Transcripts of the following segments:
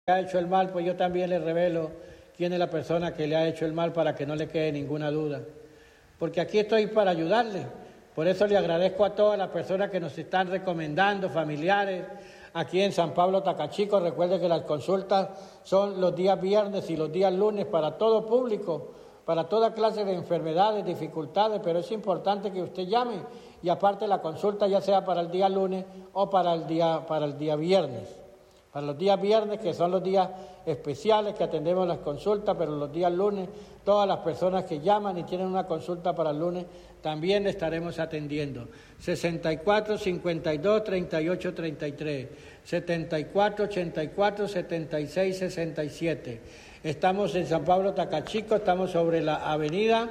ha hecho el mal, pues yo también le revelo quién es la persona que le ha hecho el mal para que no le quede ninguna duda. Porque aquí estoy para ayudarle. Por eso le agradezco a todas las personas que nos están recomendando, familiares, aquí en San Pablo Tacachico. Recuerde que las consultas son los días viernes y los días lunes para todo público, para toda clase de enfermedades, dificultades, pero es importante que usted llame y aparte la consulta ya sea para el día lunes o para el día viernes. Para los días viernes, que son los días especiales que atendemos las consultas, pero los días lunes, todas las personas que llaman y tienen una consulta para el lunes, también le estaremos atendiendo. 64 52 38 33, 74 84 76 67. Estamos en San Pablo Tacachico, estamos sobre la avenida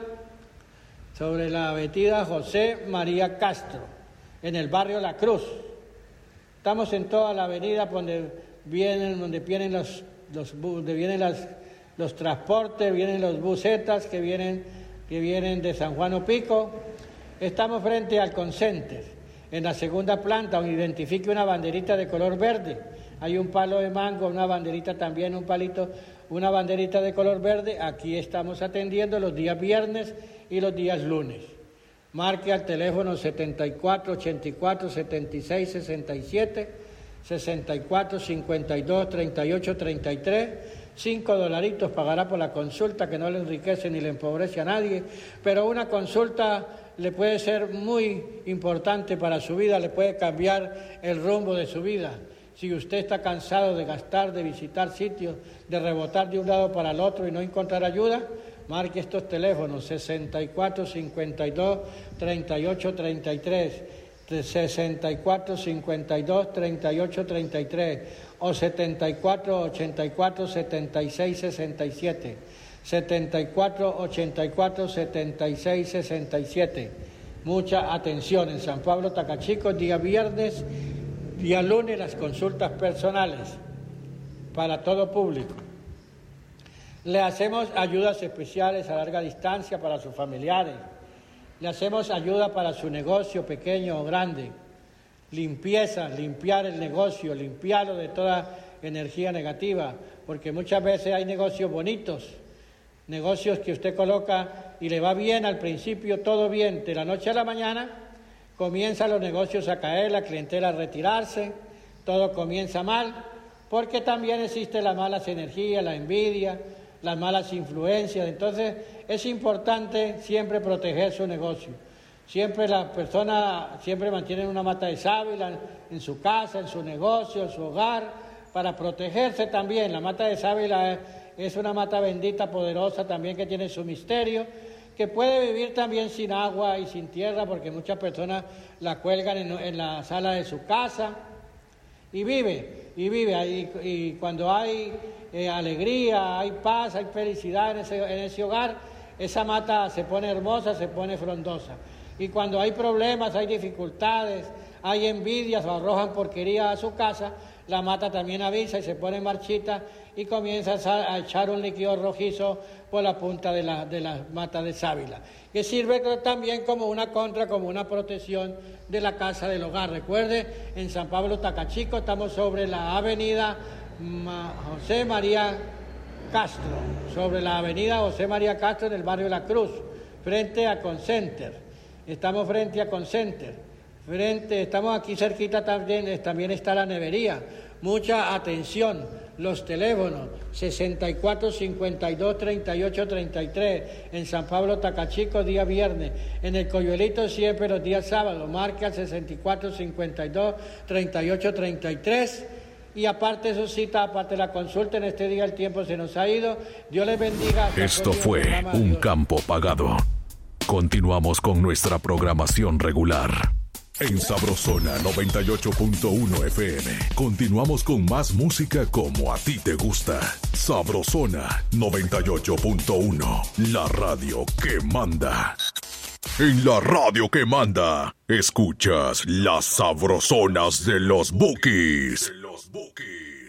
José María Castro, en el barrio La Cruz. Estamos en toda la avenida donde vienen los transportes, vienen los busetas que vienen de San Juan Opico. Estamos frente al Concenter, en la segunda planta, donde identifique una banderita de color verde. Hay un palo de mango, una banderita también, un palito, una banderita de color verde. Aquí estamos atendiendo los días viernes y los días lunes. Marque al teléfono 74 84 76 67, 64 52 38 33. $5 pagará por la consulta, que no le enriquece ni le empobrece a nadie, pero una consulta le puede ser muy importante para su vida, le puede cambiar el rumbo de su vida. Si usted está cansado de gastar, de visitar sitios, de rebotar de un lado para el otro y no encontrar ayuda, marque estos teléfonos: 64 52 38 33, 64 52 38 33 o 74 84 76 67, 74 84 76 67. Mucha atención en San Pablo Tacachico, día viernes, día lunes, las consultas personales para todo público. Le hacemos ayudas especiales a larga distancia para sus familiares. Le hacemos ayuda para su negocio pequeño o grande. Limpieza, limpiar el negocio, limpiarlo de toda energía negativa, porque muchas veces hay negocios bonitos, negocios que usted coloca y le va bien al principio, todo bien. De la noche a la mañana comienzan los negocios a caer, la clientela a retirarse, todo comienza mal, porque también existe las malas energías, la envidia, las malas influencias. Entonces es importante siempre proteger su negocio. Siempre las personas mantienen una mata de sábila en su casa, en su negocio, en su hogar, para protegerse también. La mata de sábila es una mata bendita, poderosa también, que tiene su misterio, que puede vivir también sin agua y sin tierra, porque muchas personas la cuelgan en la sala de su casa y vive. Y cuando hay alegría, hay paz, hay felicidad en ese hogar, esa mata se pone hermosa, se pone frondosa. Y cuando hay problemas, hay dificultades, hay envidias o arrojan porquería a su casa, la mata también avisa y se pone marchita y comienza a echar un líquido rojizo por la punta de la mata de sábila, que sirve también como una protección de la casa del hogar. Recuerde, en San Pablo Tacachico estamos sobre la avenida José María Castro, en el barrio La Cruz, frente a Concenter. Estamos frente a Concenter. Estamos aquí cerquita también está la nevería. Mucha atención, los teléfonos 64 52 38 33 en San Pablo Tacachico, día viernes. En el Coyuelito siempre los días sábados. Marca al 64 52 38 33. Y aparte su cita, aparte la consulta, en este día el tiempo se nos ha ido. Dios les bendiga. Esto fue un campo pagado. Continuamos con nuestra programación regular. En Sabrosona 98.1 FM. Continuamos con más música como a ti te gusta. Sabrosona 98.1. La radio que manda. En la radio que manda, escuchas las sabrosonas de los Bukis.